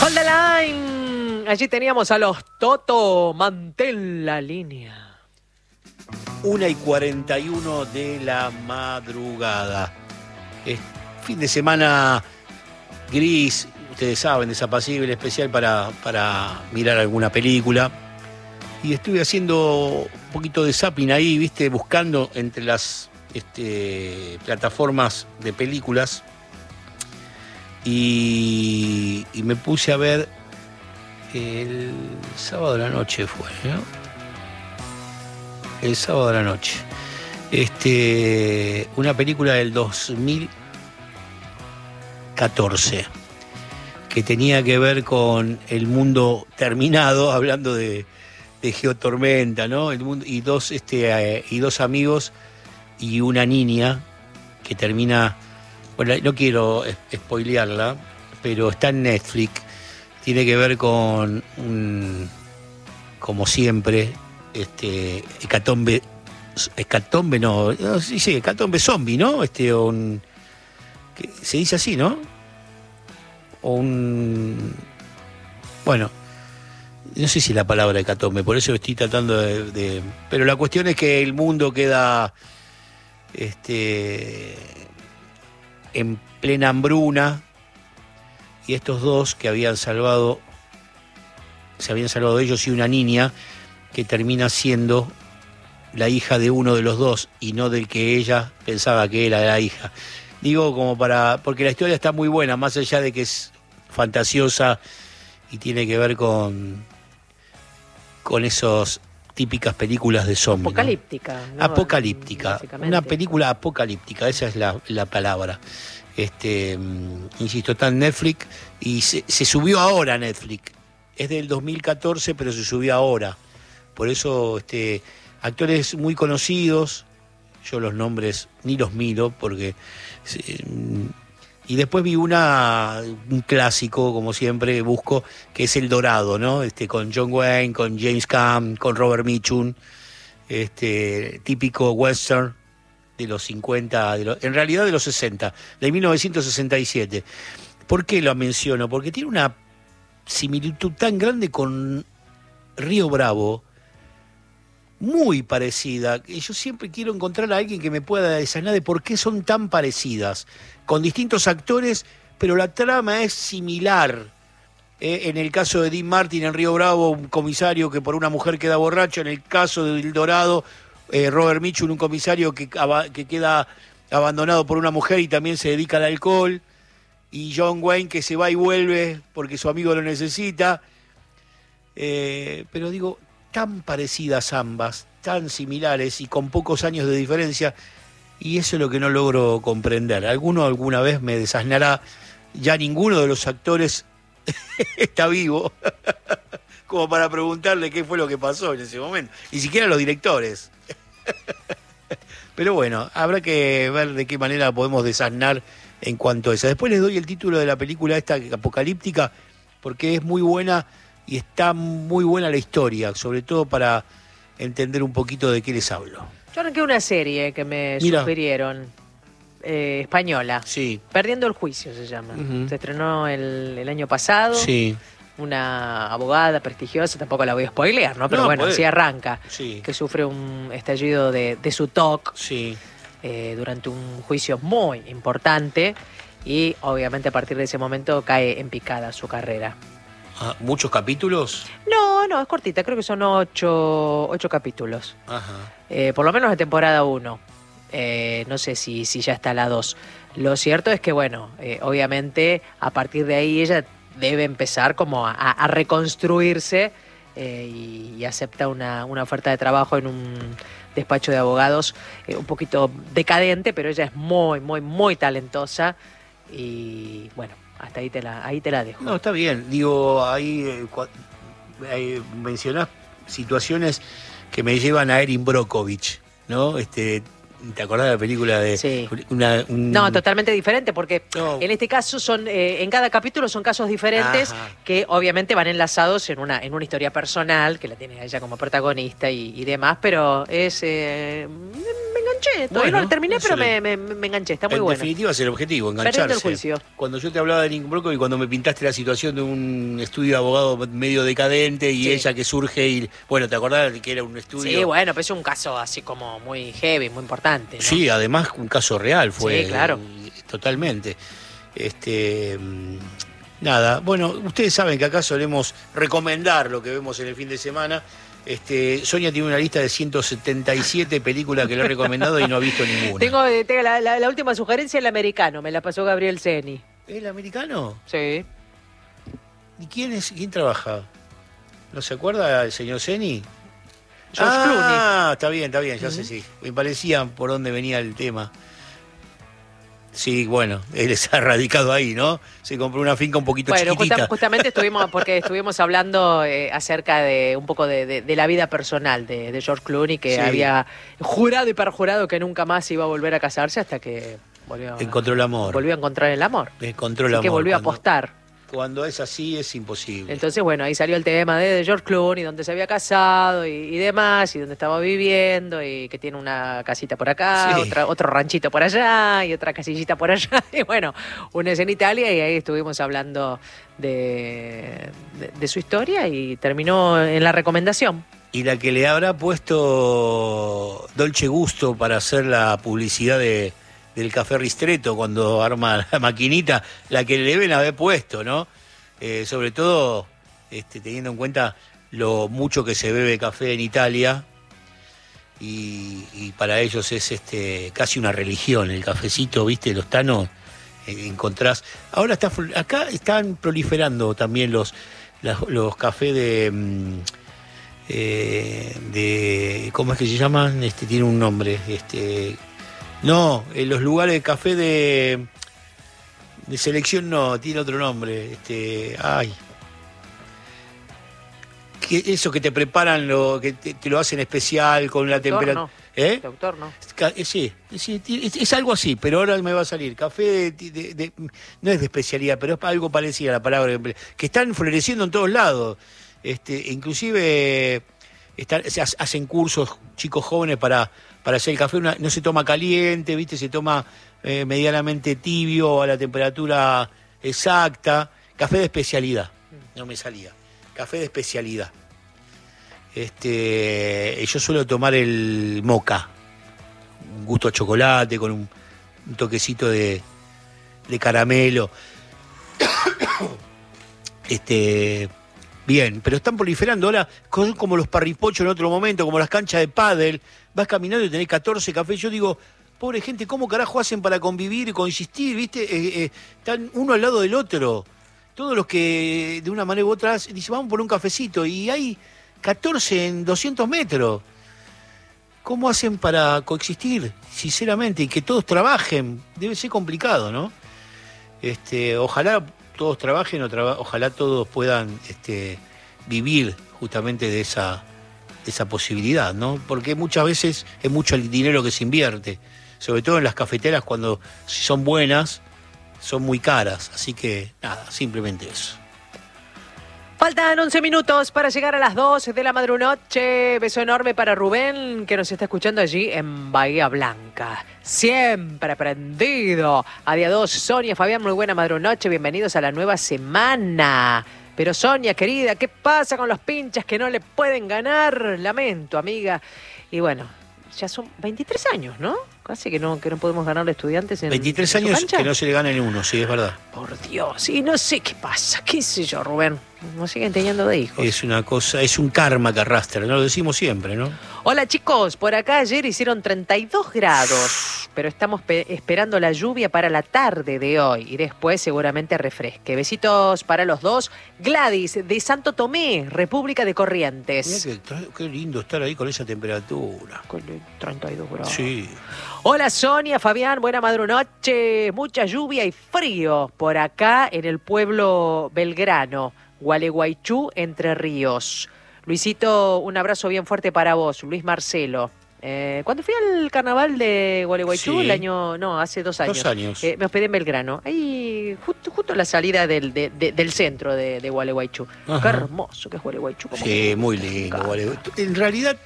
Hold the line. Allí teníamos a los Toto. Mantén la línea. 1:41 de la madrugada. Es fin de semana gris, ustedes saben, desapacible, especial para mirar alguna película. Y estuve haciendo un poquito de zapping ahí, ¿viste? Buscando entre las plataformas de películas. Y me puse a ver el sábado de la noche fue, ¿no? El sábado de la noche. Una película del 2014 que tenía que ver con el mundo terminado, hablando de Geotormenta, ¿no? El mundo, y dos amigos y una niña que termina. Bueno, no quiero spoilearla, pero está en Netflix. Tiene que ver con como siempre, hecatombe zombie, ¿no? Se dice así, ¿no? Bueno, no sé si la palabra hecatombe, por eso estoy tratando de. Pero la cuestión es que el mundo queda en plena hambruna, y estos dos que se habían salvado ellos y una niña que termina siendo la hija de uno de los dos y no del que ella pensaba que era la hija. Digo porque la historia está muy buena, más allá de que es fantasiosa y tiene que ver con esos típicas películas de zombies. Apocalíptica, ¿no? Apocalíptica, una película apocalíptica, esa es la palabra. Insisto, está en Netflix y se subió ahora a Netflix. Es del 2014, pero se subió ahora. Por eso, actores muy conocidos, yo los nombres ni los miro, porque. Y después vi un clásico, como siempre busco, que es El Dorado, ¿no? Con John Wayne, con James Caan, con Robert Mitchum, típico western de los 50, en realidad de los 60, de 1967. ¿Por qué lo menciono? Porque tiene una similitud tan grande con Río Bravo, muy parecida, y yo siempre quiero encontrar a alguien que me pueda desanar de por qué son tan parecidas, con distintos actores, pero la trama es similar. En el caso de Dean Martin en Río Bravo, un comisario que por una mujer queda borracho. En el caso de El Dorado, Robert Mitchum, un comisario que queda abandonado por una mujer y también se dedica al alcohol. Y John Wayne, que se va y vuelve porque su amigo lo necesita. Pero digo, tan parecidas ambas, tan similares y con pocos años de diferencia, y eso es lo que no logro comprender. Alguna vez me desasnará. Ya ninguno de los actores está vivo como para preguntarle qué fue lo que pasó en ese momento, ni siquiera los directores. Pero bueno, habrá que ver de qué manera podemos desasnar en cuanto a eso. Después les doy el título de la película esta apocalíptica, porque es muy buena y está muy buena la historia, sobre todo para entender un poquito de qué les hablo. Yo arranqué una serie que me sugirieron, española. Sí. Perdiendo el juicio se llama. Uh-huh. Se estrenó el año pasado. Sí. Una abogada prestigiosa, tampoco la voy a spoilear, ¿no? Pero bueno, así arranca. Sí. Que sufre un estallido de su TOC. Sí. Durante un juicio muy importante, y obviamente a partir de ese momento cae en picada su carrera. ¿Muchos capítulos? No, es cortita, creo que son 8 capítulos. Ajá. Por lo menos de temporada 1. No sé si ya está la 2. Lo cierto es que, bueno, obviamente a partir de ahí ella debe empezar como a reconstruirse, y acepta una oferta de trabajo en un despacho de abogados un poquito decadente, pero ella es muy, muy, muy talentosa y, bueno, hasta ahí te la dejo. No, está bien. Digo, ahí mencionás situaciones que me llevan a Erin Brockovich, ¿no? ¿Te acordás de la película de...? Sí. No, totalmente diferente, porque en este caso en cada capítulo son casos diferentes. Ajá. Que obviamente van enlazados en una historia personal, que la tiene ella como protagonista y demás, pero me enganché. Todavía no Bueno, lo terminé, eso pero le- me enganché. Está muy En bueno. definitiva es el objetivo, Perdiendo el engancharse. juicio. Cuando yo te hablaba de Nick Broco y cuando me pintaste la situación de un estudio de abogado medio decadente y Sí. ella que surge y... Bueno, ¿te acordás de que era un estudio? Sí, bueno, pero es un caso así como muy heavy, muy importante, ¿no? Sí, además un caso real fue. Sí, claro. Totalmente. Nada, bueno, ustedes saben que acá solemos recomendar lo que vemos en el fin de semana. Sonia tiene una lista de 177 películas que le he recomendado y no ha visto ninguna. Tengo la última sugerencia, el americano, me la pasó Gabriel Ceni. ¿El americano? Sí. ¿Y quién trabaja? ¿No se acuerda el señor Ceni? George Clooney. Está bien, ya sé, sí. Me parecía por dónde venía el tema. Sí, bueno, él está radicado ahí, ¿no? Se compró una finca un poquito chiquitita. Justamente estuvimos hablando acerca de un poco de la vida personal de George Clooney, que Sí. había jurado y perjurado que nunca más iba a volver a casarse hasta que Encontró el amor. volvió a encontrar el amor. Encontró el Así amor. que volvió a apostar. Cuando es así es imposible. Entonces, bueno, ahí salió el tema de George Clooney, donde se había casado y demás, y donde estaba viviendo, y que tiene una casita por acá, Sí. otro ranchito por allá, y otra casillita por allá, y bueno, una es en Italia, y ahí estuvimos hablando de su historia, y terminó en la recomendación. Y la que le habrá puesto Dolce Gusto para hacer la publicidad del Café Ristretto cuando arma la maquinita, la que le deben haber puesto, ¿no? Sobre todo teniendo en cuenta lo mucho que se bebe café en Italia y para ellos es casi una religión el cafecito, ¿viste? Los tanos encontrás. Ahora acá están proliferando también los cafés de ¿cómo es que se llaman? Tiene un nombre, no, en los lugares de café de selección no, tiene otro nombre, eso que te preparan, que te lo hacen especial con la temperatura. No. Doctor, no. Sí, es algo así, pero ahora me va a salir. Café no es de especialidad, pero es algo parecido a la palabra que están floreciendo en todos lados. Inclusive se hacen cursos chicos jóvenes para hacer el café. No se toma caliente, ¿viste? Se toma medianamente tibio a la temperatura exacta. Café de especialidad. No me salía. Café de especialidad. Yo suelo tomar el moca. Un gusto a chocolate con un toquecito de caramelo. Bien, pero están proliferando ahora, como los parripochos en otro momento, como las canchas de pádel. Vas caminando y tenés 14 cafés. Yo digo, pobre gente, ¿cómo carajo hacen para convivir y coexistir? ¿Viste? Están uno al lado del otro. Todos los que de una manera u otra dicen, vamos por un cafecito. Y hay 14 en 200 metros. ¿Cómo hacen para coexistir? Sinceramente, y que todos trabajen. Debe ser complicado, ¿no? Ojalá todos trabajen, ojalá todos puedan vivir justamente de esa posibilidad, ¿no? Porque muchas veces es mucho el dinero que se invierte, sobre todo en las cafeteras cuando si son buenas, son muy caras, así que nada, simplemente eso. Faltan 11 minutos para llegar a las 12 de la madrunoche. Beso enorme para Rubén, que nos está escuchando allí en Bahía Blanca. Siempre prendido. A día 2, Sonia, Fabián, muy buena madrunoche. Bienvenidos a la nueva semana. Pero Sonia, querida, ¿qué pasa con los pinchas que no le pueden ganar? Lamento, amiga. Y bueno, ya son 23 años, ¿no? Casi que no podemos ganarle a Estudiantes en 23 en su años cancha. que no se le gana en uno, sí, es verdad. Por Dios, y no sé qué pasa, qué sé yo, Rubén. Nos siguen teniendo de hijos. Es una cosa, es un karma que arrastra, ¿no? Lo decimos siempre, ¿no? Hola chicos, por acá ayer hicieron 32 grados, pero estamos esperando la lluvia para la tarde de hoy y después seguramente refresque. Besitos para los dos. Gladys, de Santo Tomé, República de Corrientes. Mirá qué lindo estar ahí con esa temperatura. Con 32 grados. Sí. Hola Sonia, Fabián, buena madrunoche. Mucha lluvia y frío por acá en el pueblo Belgrano, Gualeguaychú, Entre Ríos. Luisito, un abrazo bien fuerte para vos, Luis Marcelo. Cuando fui al carnaval de Gualeguaychú, Sí. hace 2 años. 2 años. Me hospedé en Belgrano, ahí justo a la salida del centro de Gualeguaychú. Ajá. Qué hermoso que es Gualeguaychú. como Sí, me muy gusta, me lindo. encanta. Gualeguaychú. En realidad,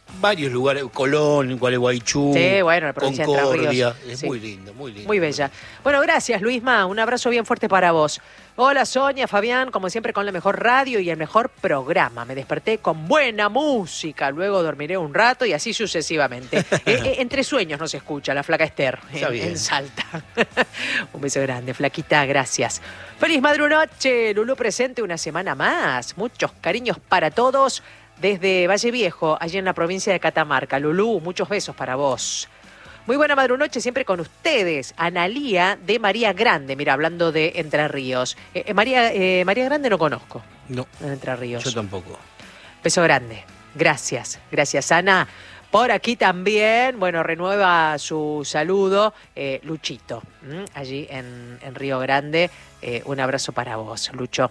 varios lugares, Colón, Gualeguaychú, Sí, bueno, la provincia de Entre Concordia. Ríos. Es Sí. muy lindo, muy lindo. Muy bella. Bueno, gracias, Luisma. Un abrazo bien fuerte para vos. Hola, Sonia, Fabián, como siempre con la mejor radio y el mejor programa. Me desperté con buena música, luego dormiré un rato y así sucesivamente. Entre sueños nos escucha la flaca Esther en Salta. Un beso grande, flaquita, gracias. Feliz madrunoche, Lulú presente una semana más. Muchos cariños para todos desde Valle Viejo, allí en la provincia de Catamarca. Lulú, muchos besos para vos. Muy buena madrunoche siempre con ustedes. Analía de María Grande, mira, hablando de Entre Ríos. María Grande no conozco. No, en Entre Ríos. yo tampoco. Beso grande. Gracias, gracias, Ana. Por aquí también, bueno, renueva su saludo Luchito, allí en Río Grande. Un abrazo para vos, Lucho.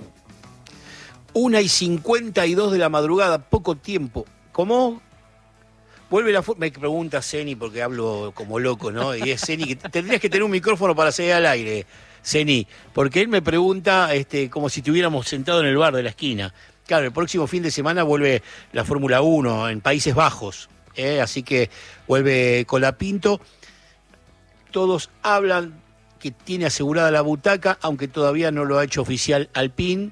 1:52 de la madrugada, poco tiempo. ¿Cómo? Vuelve me pregunta Ceni, porque hablo como loco, ¿no? Y es Ceni, que tendrías que tener un micrófono para salir al aire, Ceni, porque él me pregunta como si estuviéramos sentados en el bar de la esquina. Claro, el próximo fin de semana vuelve la Fórmula 1 en Países Bajos, así que vuelve Colapinto. Todos hablan que tiene asegurada la butaca, aunque todavía no lo ha hecho oficial Alpine.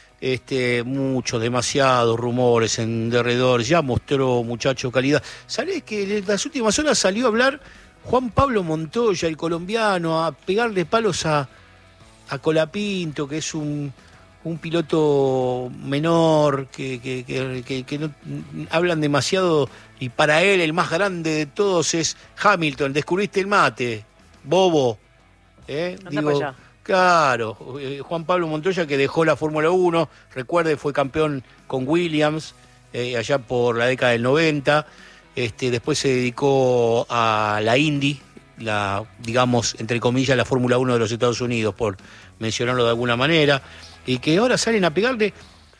Demasiados rumores en derredor, ya mostró, muchacho, calidad. ¿Sabés que en las últimas horas salió a hablar Juan Pablo Montoya, el colombiano, a pegarle palos a Colapinto, que es un piloto menor, que no hablan demasiado, y para él el más grande de todos es Hamilton? Descubriste el mate, bobo. Allá. Claro, Juan Pablo Montoya, que dejó la Fórmula 1, recuerde, fue campeón con Williams allá por la década del 90, después se dedicó a la Indy, digamos, entre comillas, la Fórmula 1 de los Estados Unidos, por mencionarlo de alguna manera, y que ahora salen a pegarle,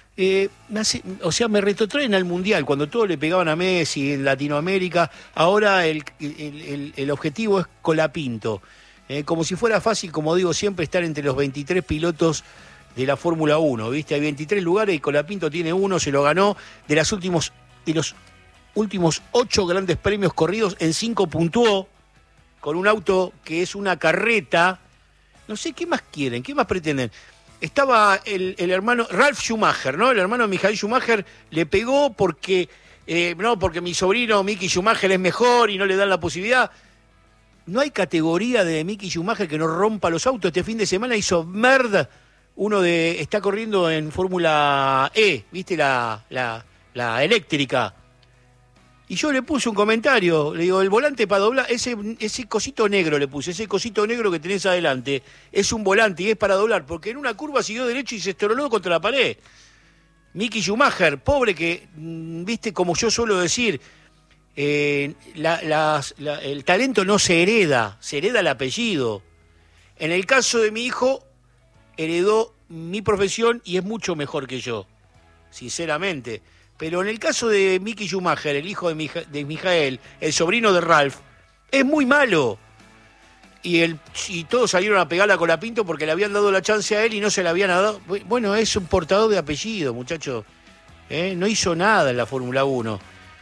me retrotraen al Mundial, cuando todos le pegaban a Messi en Latinoamérica, ahora el objetivo es Colapinto. Como si fuera fácil, como digo siempre, estar entre los 23 pilotos de la Fórmula 1, ¿viste? Hay 23 lugares y Colapinto tiene uno, se lo ganó. De los últimos 8 grandes premios corridos, en 5 puntuó, con un auto que es una carreta. No sé, ¿qué más quieren? ¿Qué más pretenden? Estaba el hermano Ralf Schumacher, ¿no? El hermano Michael Schumacher le pegó porque mi sobrino Micky Schumacher es mejor y no le dan la posibilidad. No hay categoría de Micky Schumacher que no rompa los autos. Este fin de semana hizo merda. Está corriendo en Fórmula E, ¿viste? La eléctrica. Y yo le puse un comentario, le digo, el volante para doblar, ese cosito negro le puse, ese cosito negro que tenés adelante, es un volante y es para doblar, porque en una curva siguió derecho y se estroló contra la pared. Micky Schumacher, pobre que, viste, como yo suelo decir, el talento no se hereda, se hereda el apellido. En el caso de mi hijo, heredó mi profesión y es mucho mejor que yo, sinceramente. Pero en el caso de Micky Schumacher, el hijo de Michael, el sobrino de Ralf, es muy malo. Y todos salieron a pegarla con Colapinto porque le habían dado la chance a él y no se la habían dado. Bueno, es un portador de apellido, muchacho. No hizo nada en la Fórmula 1.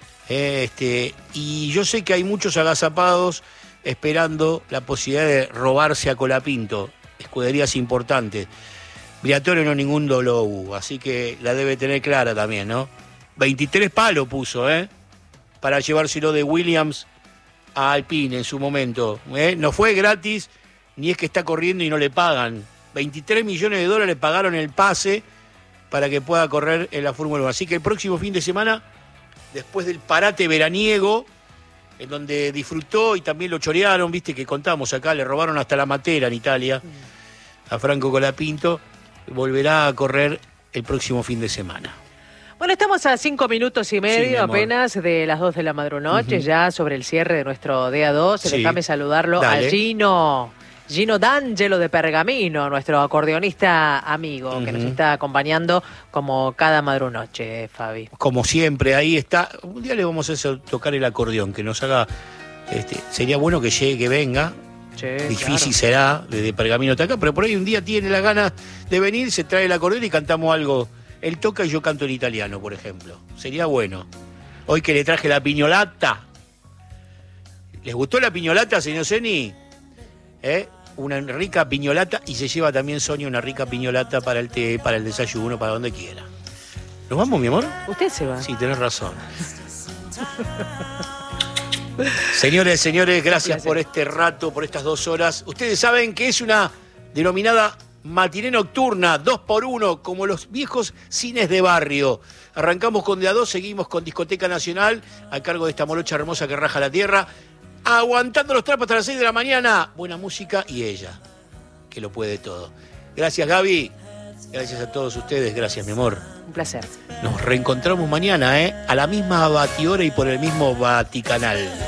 Y yo sé que hay muchos agazapados esperando la posibilidad de robarse a Colapinto. Escuderías importantes. Briatore no ningún dolor, así que la debe tener clara también, ¿no? 23 palos puso, para llevárselo de Williams a Alpine en su momento. No fue gratis, ni es que está corriendo y no le pagan. 23 millones de dólares pagaron el pase para que pueda correr en la Fórmula 1. Así que el próximo fin de semana, después del parate veraniego, en donde disfrutó y también lo chorearon, viste que contamos acá, le robaron hasta la matera en Italia a Franco Colapinto, volverá a correr el próximo fin de semana. Bueno, estamos a 5 minutos y medio Sí, apenas de las 2 de la madrunoche, ya sobre el cierre de nuestro DA2. Sí. Déjame saludarlo Dale. a Gino D'Angelo de Pergamino, nuestro acordeonista amigo, que nos está acompañando como cada madrunoche, Fabi. Como siempre, ahí está. Un día le vamos a hacer tocar el acordeón, que nos haga... sería bueno que llegue, que venga. Sí, Difícil claro. será desde Pergamino hasta acá, pero por ahí un día tiene la gana de venir, se trae el acordeón y cantamos algo. Él toca y yo canto en italiano, por ejemplo. Sería bueno. Hoy que le traje la piñolata. ¿Les gustó la piñolata, señor Zeni? Una rica piñolata, y se lleva también Sonia una rica piñolata para el té, para el desayuno, para donde quiera. ¿Nos vamos, mi amor? Usted se va. Sí, tenés razón. Señores, gracias por este rato, por estas 2 horas. Ustedes saben que es una denominada matiné nocturna, 2x1, como los viejos cines de barrio. Arrancamos con de a 2, seguimos con Discoteca Nacional, a cargo de esta morocha hermosa que raja la tierra. Aguantando los trapos hasta las 6 de la mañana. Buena música y ella, que lo puede todo. Gracias, Gaby. Gracias a todos ustedes. Gracias, mi amor. Un placer. Nos reencontramos mañana, a la misma batihora y por el mismo Vaticanal.